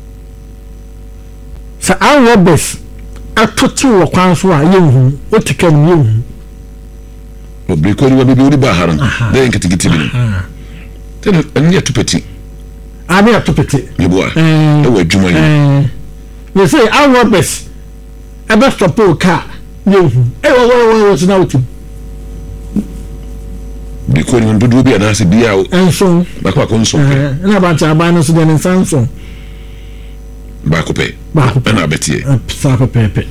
sa awo bes atoti wo kwan so a yehu o tikam yehu obri ko ni wa bi odi ba haran de nkitikiti bi tene ani atupeti ani atupeti yebo a e wa adwuma yi we say awo bes e be stop o car yehu e wo wo wo so na otim because when do be anase bia o enso ba kwa konso eh na bankye haban no so de nsanso ba ko pe ba ko na betie sa ko pepe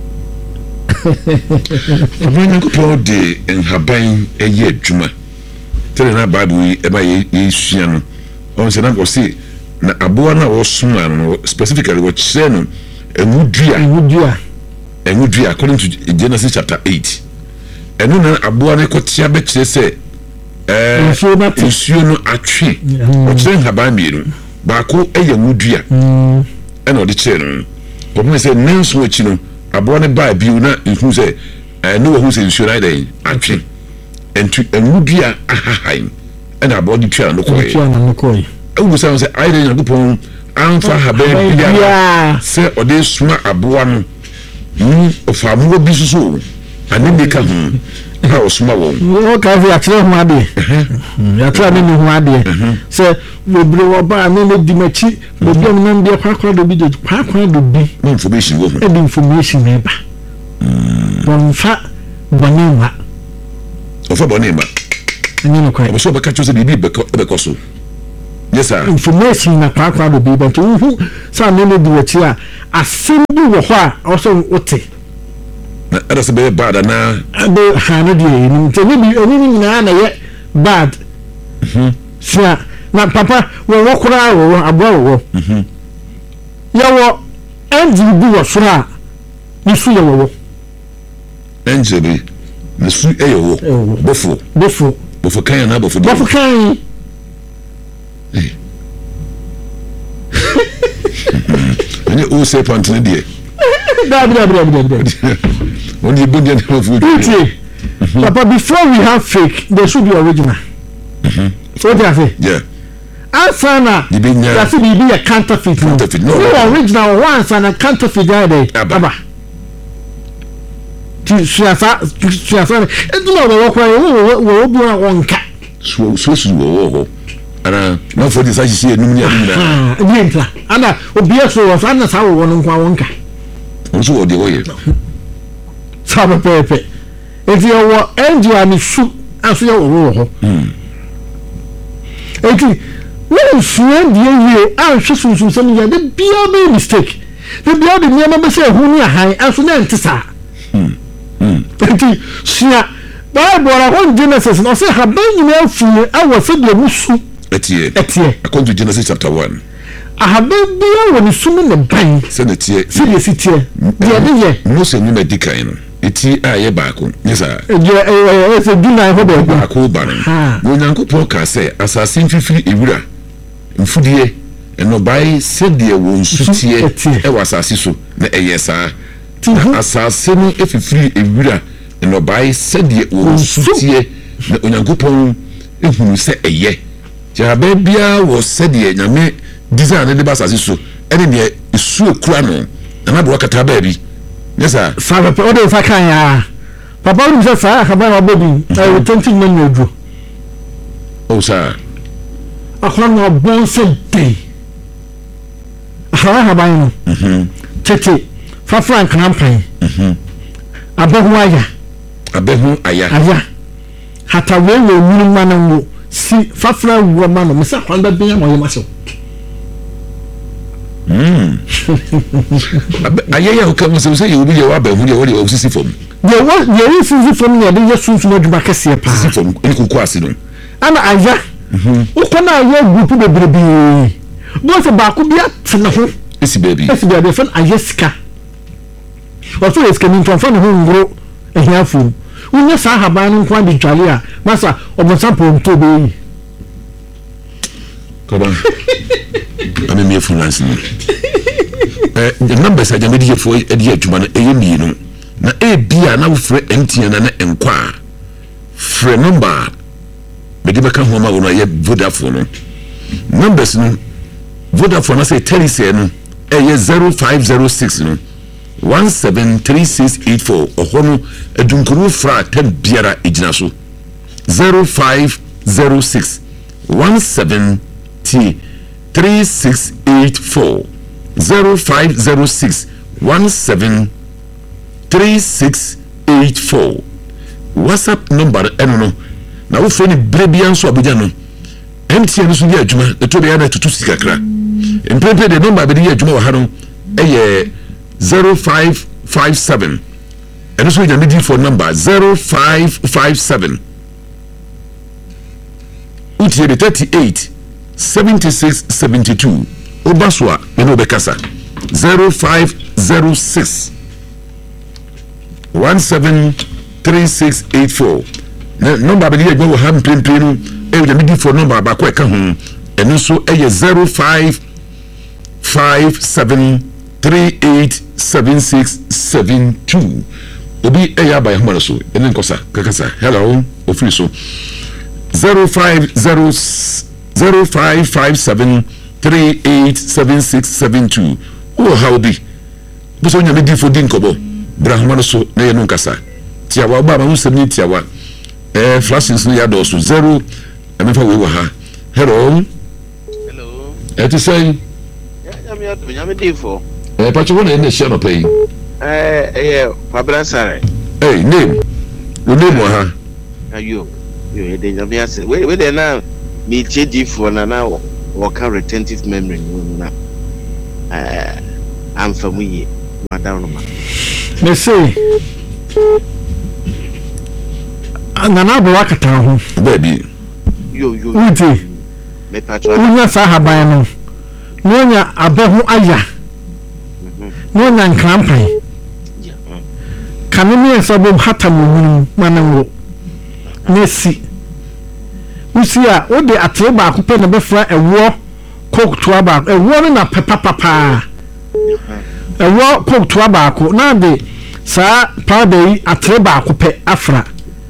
abanya ko po de en haban eye adwuma tele na bible e ba ye sua no on se na go see na aboa na wo suma no specifically wo kire no enudua enudua enudua according to Genesis chapter eight enu na aboa ne ko tia be kire se eh nsuo no atwe o kire haban mienu ba ko eye enudua ena odi kire no ko me se nenso achi no aboa ne ba biu na nhu se eh no wo se nsuo na dey atwe entu enudua ahahan ena aboa di twa no ko e twa no ko e ewu se se ai dey nyakopon anfa haban bia se odi suma aboa no ni ofamu bi susu ani de ka hu ha osuma wo wo ka fi akyere ho ade ya tra ne ho ade se wo bre wo ba ne ne di machi wo bi am nan de kwa kwa do bi de kwa kwa do bi information wo e information ne ba bon fa bonima o fa bonima ɛnyɛ no kwan so bɛka kyerɛ sɛ biribi bɛkɔ so yes sir information na kwakwa do bi bɛnto wohu sɛ ne no di wɔkyi a asɛm bi wɔ hɔ a ɔsɛ wote na ɛda sɛ bɛyɛ bad anaa ɛbɛ ha no deɛ ɛnim nti ɛne bi ɛne no nyinaa na yɛ bad sia na papa wɔwɔ koraa wɔwɔ aboa wɔwɔ yɛwɔ angel bi wɔ soro a ne su yɛ wɔwɔ angel bi ne su ɛyɛ wɔ bɔfo bɔfo bɔfo kan anaa bɔfo deɛ bɔfo kan ɛnyɛ o serpent ne deɛ dabi dabi dabi dabi dabi wɔn de bɔ deɛ ne ma fo tutie papa before we have fake there should be original so what do you say yeah answer na yasi bibi yɛ counterfeit counterfeit no original one answer na counterfeit yɛ de aba ti siasa siasa edu na wɔwɔ kora wɔwɔ wɔwɔ bi wɔn nka so so so wɔwɔ hɔ ana na for this ahyehyɛ enum ne enum na ebi nta ana obi eso wɔ so ana sa wɔwɔ no nkwa wɔn nka nso wɔ deɛ wɔyɛ sa pɛpɛpɛ eti wɔwɔ angel ani su aso yɛ wɔwɔ hɔ eti wɔn sua deɛ yie ahwɛ sunsun sɛm yɛ de bia bɛ mistake de bia de nneɛma bɛ sɛ ehu ne ahan aso na nte saa eti sua bible ara hɔ genesis na ɔsɛ haban nyinaa funu awɔ sɛdeɛ mu su ɛteɛ ɛteɛ according to Genesis chapter one ahaban bia wɔ ne su ne ban sɛ ne teɛ sɛdeɛ si teɛ deɛ de yɛ Mose ne na di kan no eti a yɛ baako ne saa deɛ ɛɛ ɛsɛ dunan hɔ baabi baako ba no na Onyankopɔn ka sɛ asase mfifiri ewura mfudie ɛnɔbae sɛdeɛ wɔn su teɛ ɛwɔ asase so na ɛyɛ saa na asase no efifiri ewura ɛnɔbae sɛdeɛ wɔn su teɛ na Onyankopɔn ehunu sɛ ɛyɛ jabe bia wɔ sɛdeɛ nyame design ne de ba asase so ɛne deɛ esu okura no na do wakata baabi yes sir sa papa o de fa kan ya papa o de sa akaba na bobi e twenty million euro o sa akwa na bon se de ha ha ba yin mhm tete fa frank rampan mhm abahu aya abahu aya aya hata we we mu ma na wo si fa fra wo ma no me sa kwanda bin ya mo yema so mm aya ya ka mo se se ye obi ye wa abahu ye wo de o sisi fom ye wo ye sisi fom ne de ye sunsun aduma kese pa sisi fom en ko ko ase no ana aya mhm o ko na aya group bebrebe bo se ba ko bia tena ho esi baby esi baby fen aya sika o so eska ni tonfa ne ho ngro ehia fom unya sa haban no kwa di twale a masa obonsa ponto be yi koban ame me finance ni eh the numbers aja me di fo e di adwuma na eye mi no na e bia na wo frɛ M T N na na enkwa frɛ number me di beka ho ma wo no ye Vodafone no numbers no Vodafone na say tell say no eye zero five zero six no one seven three six eight four ohono edunkuru fra ten biara ejina so zero five zero six one seven three six eight four zero five zero six one seven three six eight four WhatsApp number eno no na wo foni brebia nso abuja no M T N so ye adwuma eto be ya na tutu sikakra empepe de number be de ye adwuma wa ha no eye zero five five seven and also your media phone number zero five five seven uti thirty-eight seventy-six seventy-two obaswa eno bekasa zero five zero six one seven three six eight four number be dey go ham pin pin e your media phone number ba ko e ka ho eno so e zero five five seven three eight seven six seven two obi eya by homa so enen kosa kakasa hello ofiri so zero five zero zero five five seven three eight seven six seven two oh how be buso nya me di fo din kobo bra homa so na ye non kasa tiawa ba ma husem ni tiawa eh flashes no ya do so zero amefa we wa ha hello hello et to say ya me ya nya me di fo eh pacho wona e na share no pay eh eh Fabran Sare hey name your name wa ha ayo Yo, they nyame ase. Wait, wait there now. Me cheji for na now. Work retentive memory na. Eh, I'm familiar. Madam no ma. Me say. Nana bo wakata ho. Baby. Yo yo. Uti. Me patro. Unya sa haban no. Nonya abehu aya. Nonya nkrampan. Kanemi nsabo hata munum mananwo. Nesi. Usi a wo de atre ba akopɛ na bɛfra ɛwɔ coke to aba ɛwɔ na pepa papa. Ɛwɔ coke to aba ko na de saa powder yi atre ba akopɛ afra.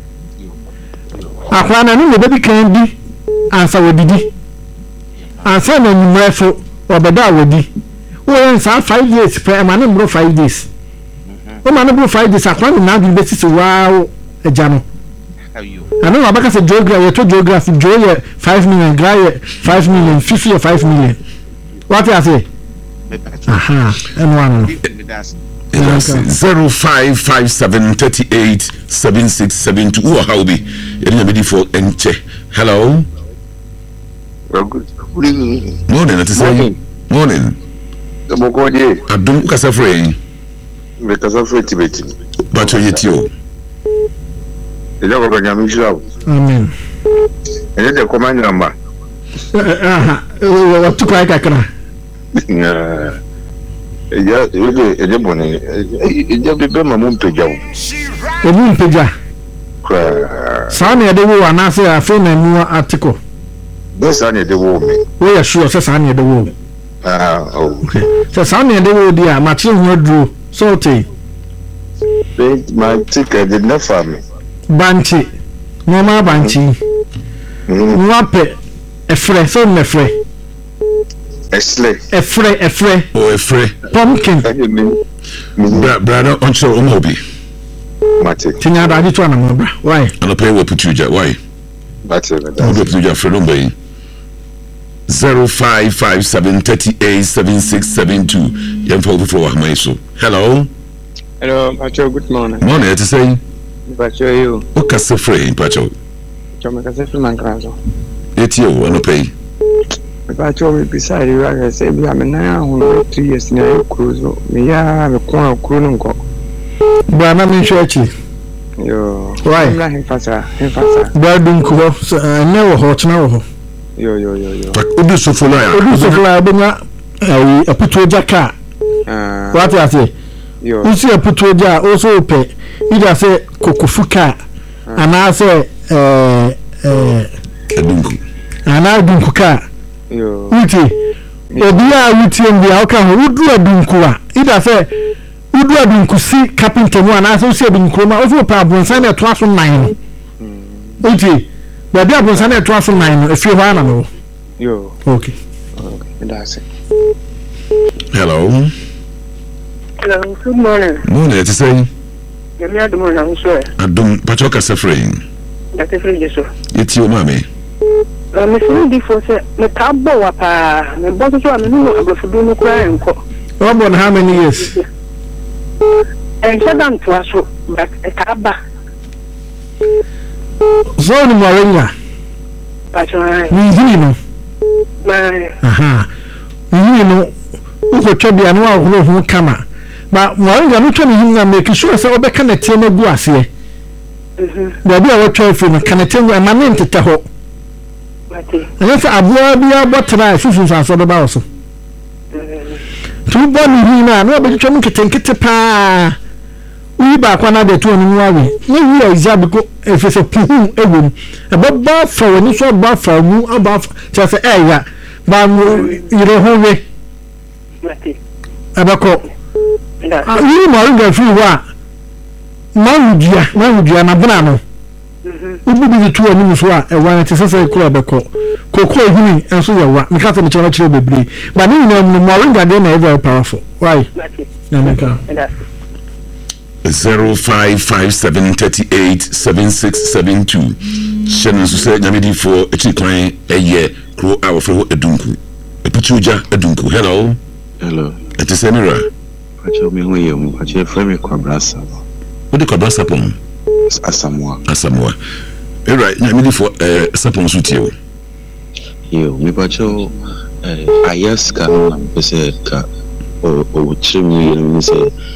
Akwa na no be bi kan di ansa wodidi. Ansa na nyumre so obeda wodi. Wo yen sa five days pe ma na mbro five days. O ma na mbro five days akwa na bi besi se wow eja no. Ano na baka se geography ye to geography jo ye five million gra ye five million fifty ye five million. What you say? Aha, and one. zero five five seven three eight seven six seven two. Who how be? You need for enche. Hello. Well, good. Good evening. Morning. It is morning. Morning. The Mogodi. I don't kasafre. Because of it, Tibet. But you yet you. The dog of Yamisha. Amen. And then the command number. Aha. What to cry kakra? Yeah. Yeah, really, a demon. It just be my mum to jump. A moon peja. Cry. Sani de wo anase afi na mu article. This one is the woman. We are sure say sani de wo. Ah, oh. So sani de wo dia ma chi hu duro so te. My ticket did not for me. Banchi. Normal banchi. Mm. Wape efre so me fre. Esle. Efre efre. Oh, a free. Pumpkin. Can you mean? Brother, on show on hobby. Mate. Tinya da di to na mo bra. Why? And I pay what put you jet. Why? Mate. I'll go to your friend number. Zero five five seven thirty eight seven six seven two. Young people for my so. Hello. Hello, Pacho, good morning. Morning, to say. Pacho, you. What can say free, Pacho? Chomaka Sefu Mankrazo. It's you, I pay. Pacho, me beside you, I say, I'm now who two years near cruise. Me, I have a corner of Krununko. Bana mi church. Yo. Why? I'm not him fasa, him fasa. Badun ko never hot now. Yo, yo, yo, yo. But Udu Sofola, Odu so fly benya eh aputo jaka. Ah. What you say? Yo. Usi aputo ja also pe. Either say kokofuka ana say eh eh Edunku. ana dunku ka. Yo. Uti. Obi a wuti mbi a oka ho udu adunku a. Either say udu adunku si carpenter mu ana say usi adunku ma ofu pa abonsan na to aso nine. Uti. Baby abonsan na to aso nine efi ho ana no. Yo. Okay. Okay, that's it. Hello. Hello, good morning. Morning, to say. Yami Adumo na nso e. Adum Pacho can say free. That is free so. It's you, mommy. Na me feel di for say me ka bo wa pa. Me bo so so me no agbofudu no kura enko. How about how many years? En sadam to aso but e ka ba. So ni moringa. Pacho ai. Ni hini no. Ma Aha. Ni no. Uko chobia no ahuro hu kama. Ba moringa no twani hini na make sure say obeka na tie na gu ase. mhm. Ba bia wo twa no kana tie na ma ne ntete ho. Mate. Anya fa aboa bia botara susu sanso do ba wo so. Tu bo ni hini na no be twam ketenkete pa. Uyi ba kwa na de to onu awe. Ni wi a biko efese puhu ewom. E bo ba fa woni so ba fa mu aba cha se e ya. Ba mu ire ho we. Mate. Abako. Da. Ah, you mo ga fi wa. Mawudia, mawudia na bana no. Mhm. Ubi bi tu ani so a e wa te sese kura beko. Koko ehuni enso ya wa. Me ka se me chira chira bebre. Ba ni na mu moringa de na very powerful. Why? Mate. Na me ka. Da. Zero five five seven thirty eight seven six seven two. Shannon say Namidi for a chick line a year crow our for Edunku. A Putuja Edunku. Hello. Hello. It is Emira. Pacho me hu ye mu. Pacho frame kwabrasa. What do you call Brassapon? Asamoah. Asamoah. right na me di for eh sapon so tie o yo me bacho eh ayaska na pese ka o o chimi ni se